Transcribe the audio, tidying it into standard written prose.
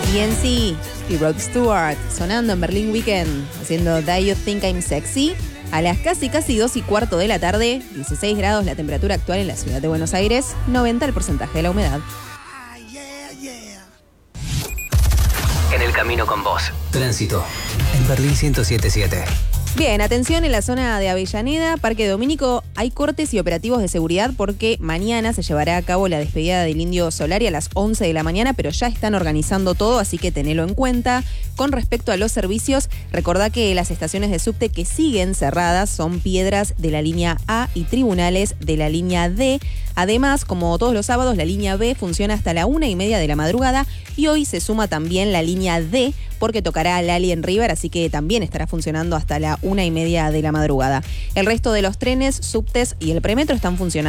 PNC y Rod Stewart sonando en Berlin Weekend, haciendo Do You Think I'm Sexy. A las casi 2:15 de la tarde, 16 grados la temperatura actual en la ciudad de Buenos Aires, 90 el porcentaje de la humedad. En el camino con vos. Tránsito. En Berlín 107.7. Bien, atención en la zona de Avellaneda, Parque Domínico, hay cortes y operativos de seguridad porque mañana se llevará a cabo la despedida del Indio Solari a las 11 de la mañana, pero ya están organizando todo, así que tenelo en cuenta. Con respecto a los servicios, recordá que las estaciones de subte que siguen cerradas son Piedras de la línea A y Tribunales de la línea D. Además, como todos los sábados, la línea B funciona hasta la 1:30 de la madrugada y hoy se suma también la línea D porque tocará Lali en River, así que también estará funcionando hasta la 1:30 de la madrugada. El resto de los trenes, subtes y el premetro están funcionando